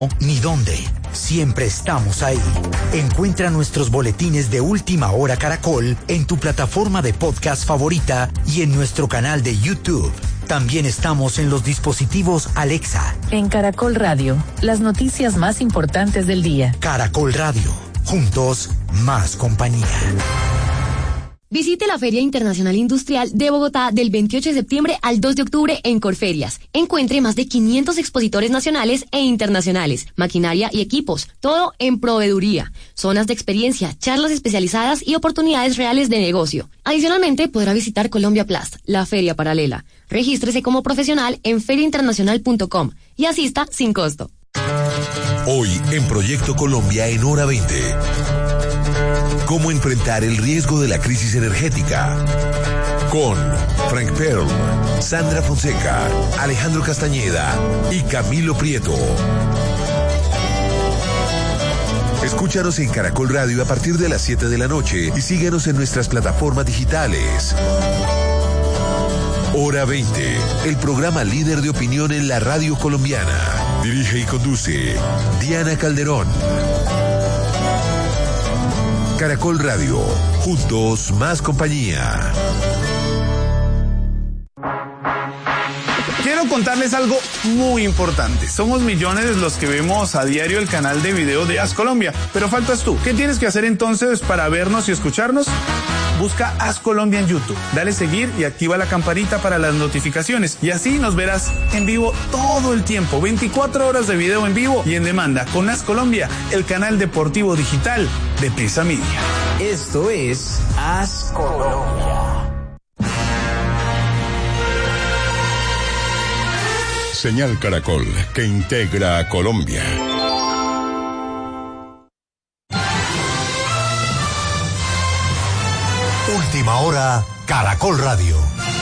Ni dónde. Siempre estamos ahí. Encuentra nuestros boletines de Última Hora Caracol en tu plataforma de podcast favorita y en nuestro canal de YouTube. También estamos en los dispositivos Alexa. En Caracol Radio, las noticias más importantes del día. Caracol Radio. Juntos, más compañía. Visite la Feria Internacional Industrial de Bogotá del 28 de septiembre al 2 de octubre en Corferias. Encuentre más de 500 expositores nacionales e internacionales, maquinaria y equipos, todo en proveeduría, zonas de experiencia, charlas especializadas y oportunidades reales de negocio. Adicionalmente, podrá visitar Colombia Plast, la feria paralela. Regístrese como profesional en feriainternacional.com y asista sin costo. Hoy en Proyecto Colombia en Hora 20. ¿Cómo enfrentar el riesgo de la crisis energética? Con Frank Pearl, Sandra Fonseca, Alejandro Castañeda y Camilo Prieto. Escúchanos en Caracol Radio a partir de las 7 de la noche y síguenos en nuestras plataformas digitales. Hora 20, el programa líder de opinión en la radio colombiana. Dirige y conduce Diana Calderón. Caracol Radio, juntos más compañía. Quiero contarles algo muy importante. Somos millones los que vemos a diario el canal de video de As Colombia, pero faltas tú. ¿Qué tienes que hacer entonces para vernos y escucharnos? Busca As Colombia en YouTube, dale seguir y activa la campanita para las notificaciones y así nos verás en vivo todo el tiempo, 24 horas de video en vivo y en demanda con As Colombia, el canal deportivo digital de Prisa Media. Esto es As Colombia. Señal Caracol, que integra a Colombia. Última Hora, Caracol Radio.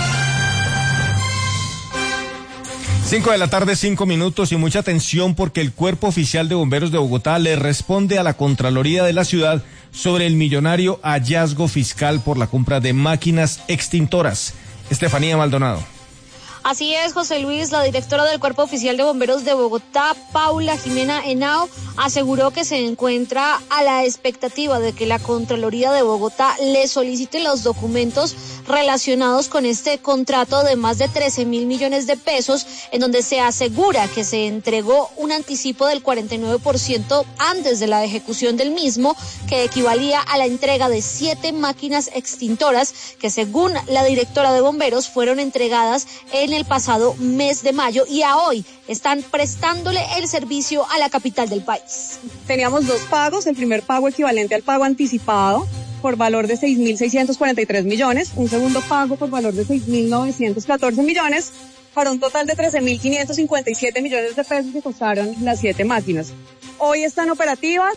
5 de la tarde, 5 minutos y mucha atención porque el Cuerpo Oficial de Bomberos de Bogotá le responde a la Contraloría de la ciudad sobre el millonario hallazgo fiscal por la compra de máquinas extintoras. Estefanía Maldonado. Así es, José Luis, la directora del Cuerpo Oficial de Bomberos de Bogotá, Paula Jimena Henao, aseguró que se encuentra a la expectativa de que la Contraloría de Bogotá le solicite los documentos relacionados con este contrato de más de 13.000 millones de pesos, en donde se asegura que se entregó un anticipo del 49% antes de la ejecución del mismo, que equivalía a la entrega de 7 máquinas extintoras que, según la directora de Bomberos, fueron entregadas en el pasado mes de mayo y a hoy están prestándole el servicio a la capital del país. Teníamos 2 pagos, el primer pago equivalente al pago anticipado por valor de 6.643 millones, un segundo pago por valor de 6.914 millones, para un total de 13.557 millones de pesos que costaron las 7 máquinas. Hoy están operativas.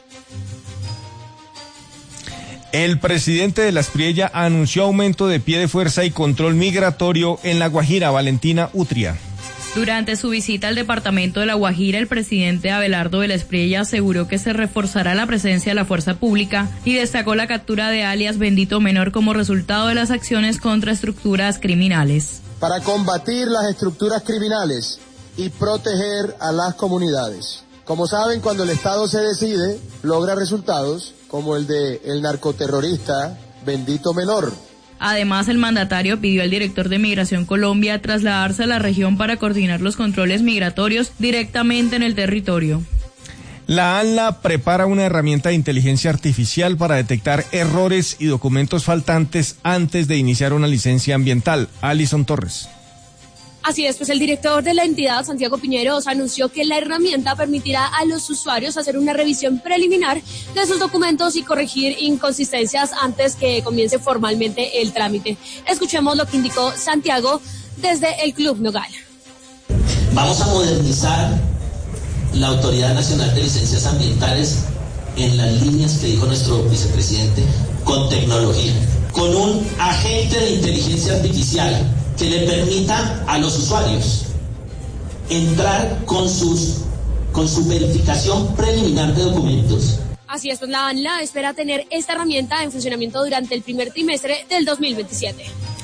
El presidente de la Espriella anunció aumento de pie de fuerza y control migratorio en La Guajira. Valentina Utria. Durante su visita al departamento de La Guajira, el presidente Abelardo de la Espriella aseguró que se reforzará la presencia de la fuerza pública y destacó la captura de alias Bendito Menor como resultado de las acciones contra estructuras criminales. Para combatir las estructuras criminales y proteger a las comunidades. Como saben, cuando el Estado se decide, logra resultados como el de el narcoterrorista Bendito Menor. Además, el mandatario pidió al director de Migración Colombia trasladarse a la región para coordinar los controles migratorios directamente en el territorio. La ANLA prepara una herramienta de inteligencia artificial para detectar errores y documentos faltantes antes de iniciar una licencia ambiental. Alison Torres. Así es, pues el director de la entidad, Santiago Piñeros, anunció que la herramienta permitirá a los usuarios hacer una revisión preliminar de sus documentos y corregir inconsistencias antes que comience formalmente el trámite. Escuchemos lo que indicó Santiago desde el Club Nogal. Vamos a modernizar la Autoridad Nacional de Licencias Ambientales en las líneas que dijo nuestro vicepresidente, con tecnología, con un agente de inteligencia artificial que le permita a los usuarios entrar con su verificación preliminar de documentos. Así es, pues la ANLA espera tener esta herramienta en funcionamiento durante el primer trimestre del 2027.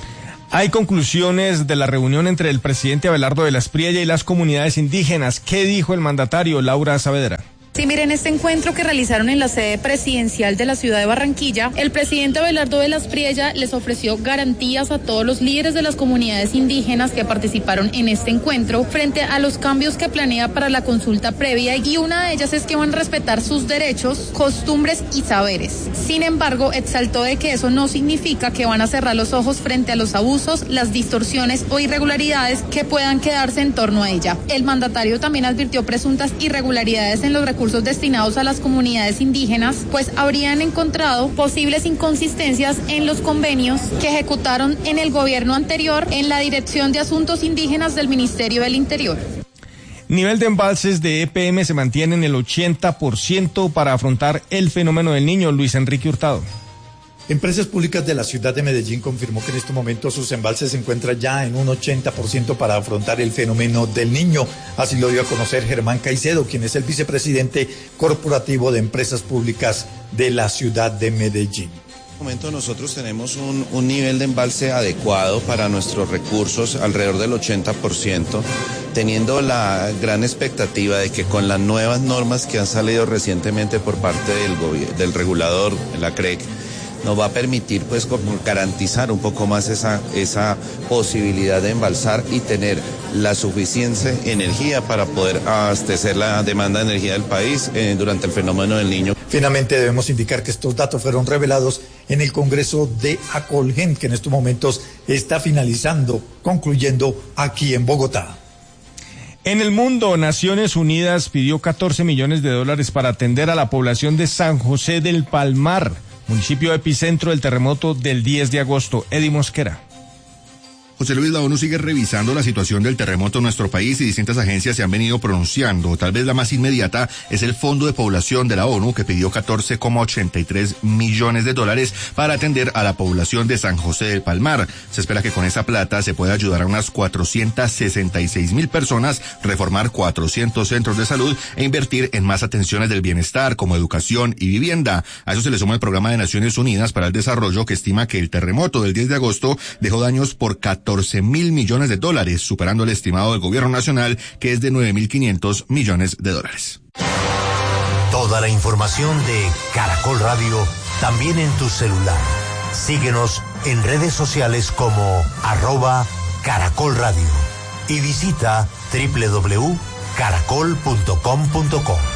Hay conclusiones de la reunión entre el presidente Abelardo de la Espriella y las comunidades indígenas. ¿Qué dijo el mandatario? Laura Saavedra. Sí, miren, este encuentro que realizaron en la sede presidencial de la ciudad de Barranquilla, el presidente Abelardo de la Espriella les ofreció garantías a todos los líderes de las comunidades indígenas que participaron en este encuentro frente a los cambios que planea para la consulta previa, y una de ellas es que van a respetar sus derechos, costumbres y saberes. Sin embargo, exaltó de que eso no significa que van a cerrar los ojos frente a los abusos, las distorsiones o irregularidades que puedan quedarse en torno a ella. El mandatario también advirtió presuntas irregularidades en los recursos destinados a las comunidades indígenas, pues habrían encontrado posibles inconsistencias en los convenios que ejecutaron en el gobierno anterior en la Dirección de Asuntos Indígenas del Ministerio del Interior. Nivel de embalses de EPM se mantiene en el 80% para afrontar el fenómeno del Niño. Luis Enrique Hurtado. Empresas Públicas de la ciudad de Medellín confirmó que en este momento sus embalses se encuentran ya en un 80% para afrontar el fenómeno del Niño. Así lo dio a conocer Germán Caicedo, quien es el vicepresidente corporativo de Empresas Públicas de la ciudad de Medellín. En este momento nosotros tenemos un nivel de embalse adecuado para nuestros recursos, alrededor del 80%, teniendo la gran expectativa de que con las nuevas normas que han salido recientemente por parte del regulador, la CREC, nos va a permitir pues como garantizar un poco más esa posibilidad de embalsar y tener la suficiente energía para poder abastecer la demanda de energía del país durante el fenómeno del Niño. Finalmente debemos indicar que estos datos fueron revelados en el Congreso de Acolgen, que en estos momentos está concluyendo aquí en Bogotá. En el mundo, Naciones Unidas pidió $14 millones para atender a la población de San José del Palmar, municipio epicentro del terremoto del 10 de agosto. Eddie Mosquera. José Luis, la ONU sigue revisando la situación del terremoto en nuestro país y distintas agencias se han venido pronunciando. Tal vez la más inmediata es el Fondo de Población de la ONU, que pidió $14,83 millones para atender a la población de San José del Palmar. Se espera que con esa plata se pueda ayudar a unas 466,000 personas, reformar 400 centros de salud e invertir en más atenciones del bienestar como educación y vivienda. A eso se le suma el Programa de Naciones Unidas para el Desarrollo, que estima que el terremoto del 10 de agosto dejó daños por $14,000 millones, superando el estimado del gobierno nacional, que es de $9,500 millones. Toda la información de Caracol Radio también en tu celular. Síguenos en redes sociales como @Caracol Radio y visita www.caracol.com.co.